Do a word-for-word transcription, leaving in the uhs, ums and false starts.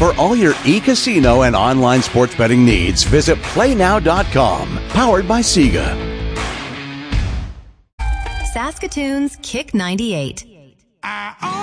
For all your e-casino and online sports betting needs, visit play now dot com. Powered by Sega. Saskatoon's Kick ninety-eight.